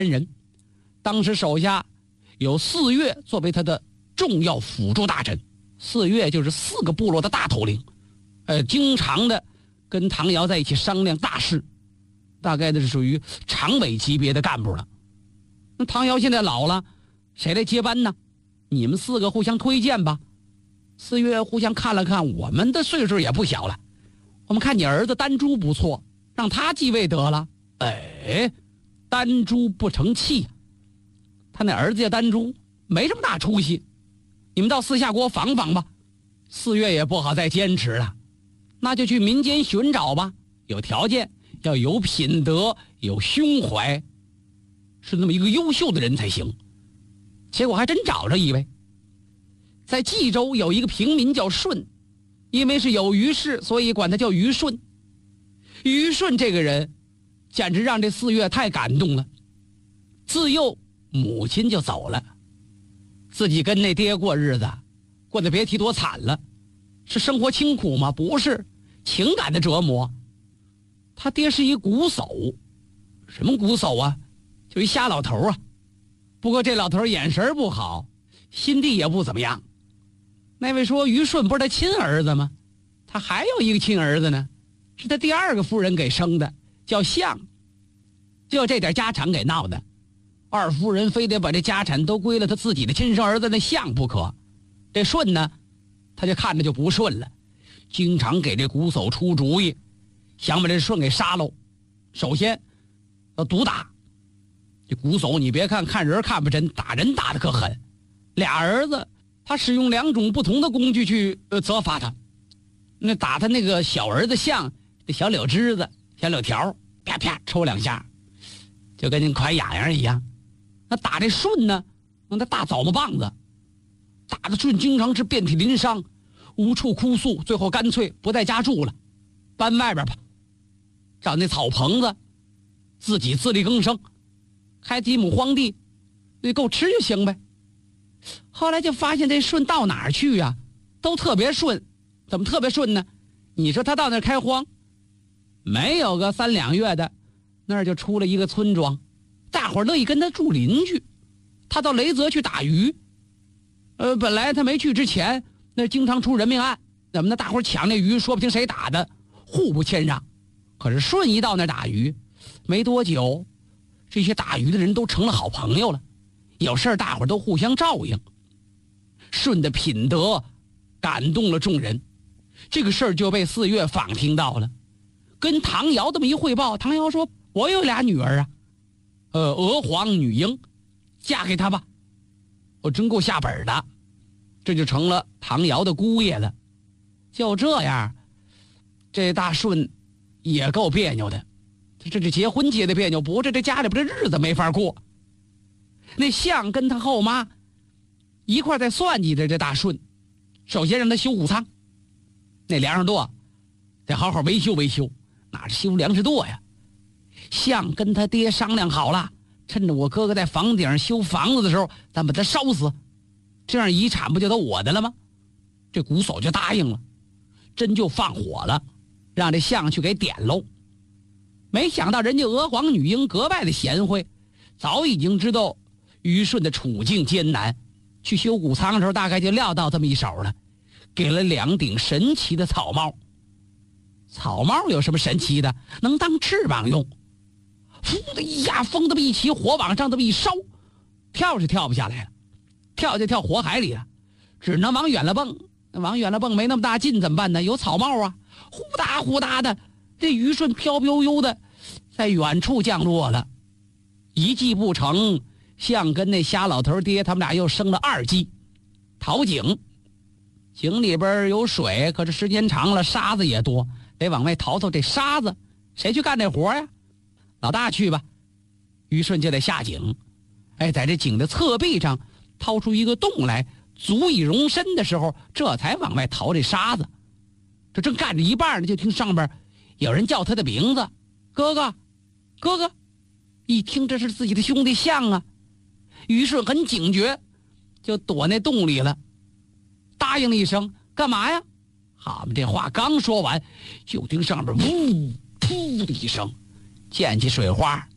人，当时手下有4岳作为他的重要辅助大臣。4岳就是4个部落的大头领，经常的跟唐尧在一起商量大事，大概的是属于常委级别的干部了。那唐尧现在老了，谁来接班呢？你们4个互相推荐吧。4岳互相看了看，我们的岁数也不小了，我们看你儿子丹朱不错，让他继位得了。丹朱不成器，他那儿子叫丹朱，没什么大出息，你们到四下国访访吧。4岳也不好再坚持了，那就去民间寻找吧，有条件，要有品德，有胸怀，是那么一个优秀的人才行。结果还真找着一位，在冀州有一个平民叫舜，因为是有余氏，所以管他叫虞舜。虞舜这个人简直让这4岳太感动了，自幼母亲就走了，自己跟那爹过日子，过得别提多惨了。是生活清苦吗？不是，情感的折磨。他爹是一瞽叟，什么瞽叟啊？就一瞎老头啊。不过这老头眼神不好，心地也不怎么样。那位说虞舜不是他亲儿子吗？他还有一个亲儿子呢，是他第2个夫人给生的，叫相。就这点家产给闹的，二夫人非得把这家产都归了他自己的亲生儿子那相不可。这舜呢，他就看着就不顺了，经常给这瞽叟出主意，想把这舜给杀喽。首先要毒打这瞽叟，你别看人看不真，打人打得可狠。俩儿子他使用2种不同的工具去责罚他。那打他那个小儿子像这小柳枝子、小柳条，啪啪抽2下，就跟那快痒痒一样。那打这舜呢，用他大枣木棒子，打的舜经常是遍体鳞伤，无处哭诉，最后干脆不在家住了，搬外边吧，找那草棚子，自己自力更生，开几亩荒地，那够吃就行呗。后来就发现这舜到哪儿去啊，都特别顺。怎么特别顺呢？你说他到那儿开荒，没有个3、2月的，那儿就出了一个村庄，大伙儿乐意跟他住邻居。他到雷泽去打鱼，本来他没去之前，那经常出人命案，怎么呢？大伙儿抢那鱼，说不清谁打的，互不谦让。可是舜一到那儿打鱼，没多久，这些打鱼的人都成了好朋友了，有事儿大伙儿都互相照应。舜的品德感动了众人，这个事儿就被4岳访听到了，跟唐尧这么一汇报，唐尧说：“我有俩女儿啊，娥皇、女英，嫁给他吧。”我真够下本的，这就成了唐尧的姑爷了。就这样，这大舜也够别扭的，这结婚结的别扭，不是这家里边的日子没法过。那相跟他后妈一块在算计着这大舜，首先让他修谷仓，那粮食垛得好好维修维修，哪是修粮食垛呀？相跟他爹商量好了，趁着我哥哥在房顶上修房子的时候，咱把他烧死，这样遗产不就都我的了吗？这瞽叟就答应了，真就放火了，让这相去给点喽。没想到人家娥皇女英格外的贤惠，早已经知道虞舜的处境艰难，去修谷仓的时候大概就料到这么一手了，给了2顶神奇的草帽。草帽有什么神奇的？能当翅膀用。噗的一下，风这么一起，火往上这么一烧，跳是跳不下来了，跳就跳火海里了，只能往远了蹦。往远了蹦没那么大劲怎么办呢？有草帽啊，呼哒呼哒的，这虞舜飘飘悠的在远处降落了。一计不成，相跟那瞎老头爹他们俩又生了2计，淘井。井里边有水，可是时间长了沙子也多，得往外淘这沙子。谁去干这活呀？老大去吧。虞舜就得下井，在这井的侧壁上掏出一个洞来，足以容身的时候，这才往外淘这沙子。这正干着一半呢，就听上边有人叫他的名字：“哥哥，哥哥！”一听这是自己的兄弟相啊，虞舜很警觉，就躲那洞里了，答应了一声：“干嘛呀？”好嘛，这话刚说完，就听上边呜噗的一声，溅起水花，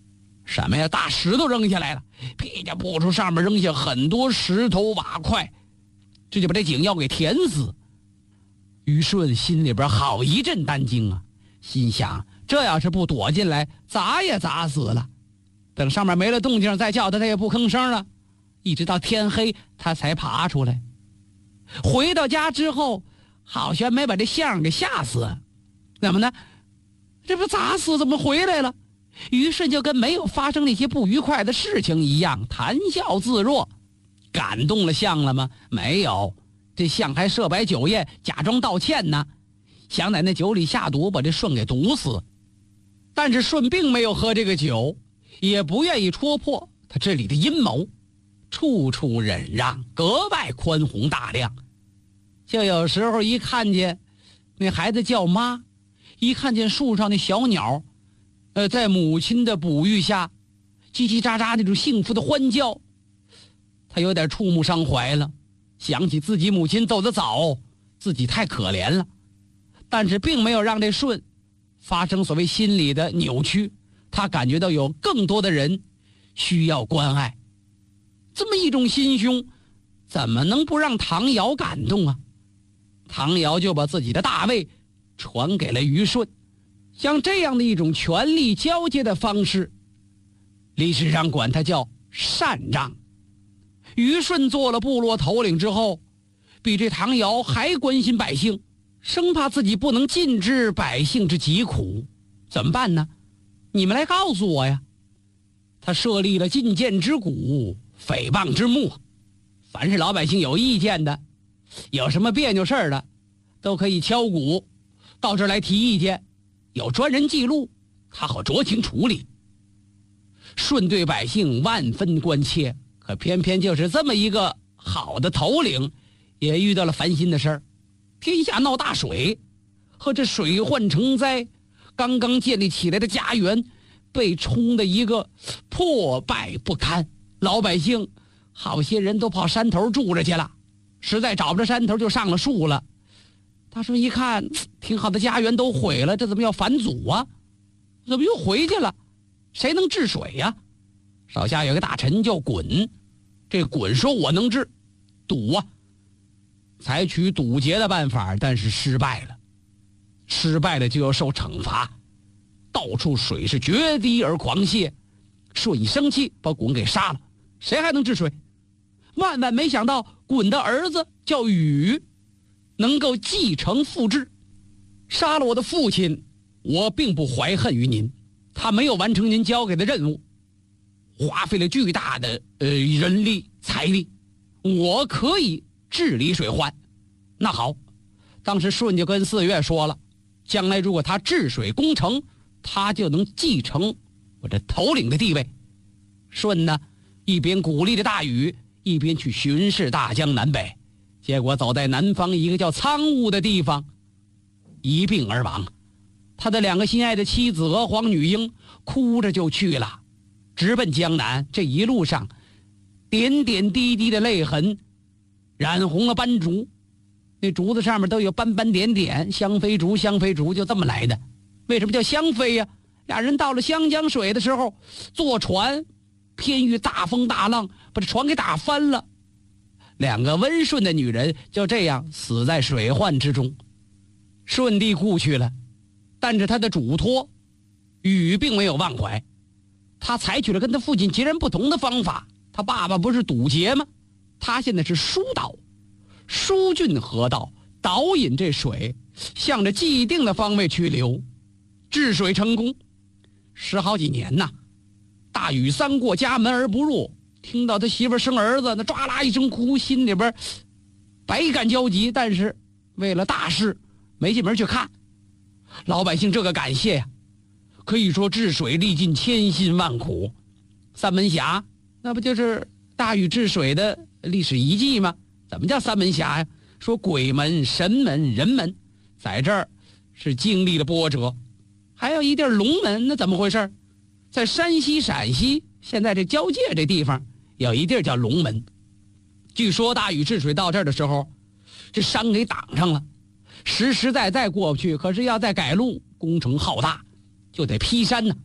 什么呀？大石头扔下来了，噼里扑出上面扔下很多石头瓦块，这就把这井要给填死。于顺心里边好一阵担惊啊，心想这要是不躲进来，砸也砸死了。等上面没了动静再叫他，他也不吭声了。一直到天黑，他才爬出来。回到家之后，好像没把这相给吓死。怎么呢？这不砸死，怎么回来了？于是就跟没有发生那些不愉快的事情一样，谈笑自若。感动了相了吗？没有，这相还设摆酒宴，假装道歉呢，想在那酒里下毒，把这舜给毒死。但是舜并没有喝这个酒，也不愿意戳破他这里的阴谋，处处忍让，格外宽宏大量。就有时候一看见那孩子叫妈，一看见树上那小鸟在母亲的哺育下叽叽喳喳那种幸福的欢叫，他有点触目伤怀了，想起自己母亲走得早，自己太可怜了。但是并没有让这舜发生所谓心理的扭曲，他感觉到有更多的人需要关爱。这么一种心胸，怎么能不让唐尧感动啊？唐尧就把自己的大位传给了虞舜。像这样的一种权力交接的方式，历史上管它叫禅让。虞舜做了部落头领之后，比这唐尧还关心百姓，生怕自己不能尽知百姓之疾苦。怎么办呢？你们来告诉我呀。他设立了进谏之鼓，诽谤之幕，凡是老百姓有意见的，有什么别扭事儿的，都可以敲鼓到这儿来提意见，有专人记录，他好酌情处理。舜对百姓万分关切，可偏偏就是这么一个好的头领，也遇到了烦心的事儿。天下闹大水，和这水患成灾，刚刚建立起来的家园被冲得一个破败不堪，老百姓好些人都跑山头住着去了，实在找不着山头就上了树了。他说一看挺好的家园都毁了，这怎么要反祖啊？怎么又回去了？谁能治水呀？手下有个大臣叫鲧，这鲧说我能治，堵啊，采取堵截的办法，但是失败了。失败了就要受惩罚，到处水是决堤而狂泻。舜一生气把鲧给杀了，谁还能治水？万万没想到鲧的儿子叫禹，能够继承父志。杀了我的父亲，我并不怀恨于您，他没有完成您交给的任务，花费了巨大的人力财力，我可以治理水患。那好，当时舜就跟四岳说了，将来如果他治水攻城，他就能继承我这头领的地位。舜呢，一边鼓励着大禹，一边去巡视大江南北，结果走在南方一个叫苍梧的地方，一病而亡。他的两个心爱的妻子娥皇女英哭着就去了，直奔江南。这一路上点点滴滴的泪痕染红了斑竹，那竹子上面都有斑斑点点，香妃竹，香妃竹就这么来的。为什么叫香妃呀？俩人到了湘江水的时候，坐船偏遇大风大浪，把这船给打翻了。两个温顺的女人就这样死在水患之中。舜帝故去了，但是他的嘱托禹并没有忘怀，他采取了跟他父亲截然不同的方法。他爸爸不是堵截吗？他现在是疏导，疏浚河道，导引这水向着既定的方位去流，治水成功。十好几年呐，大禹三过家门而不入，听到他媳妇生儿子，那抓啦一声哭，心里边百感交集，但是为了大事没进门去看。老百姓这个感谢呀，可以说治水历尽千辛万苦。三门峡那不就是大禹治水的历史遗迹吗？怎么叫三门峡呀？说鬼门、神门、人门在这儿是经历了波折。还有一地龙门，那怎么回事？在山西陕西现在这交界这地方有一地叫龙门。据说大禹治水到这儿的时候，这山给挡上了，实在过不去，可是要再改路工程浩大，就得劈山呢。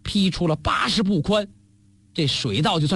劈出了80步宽，这水道就算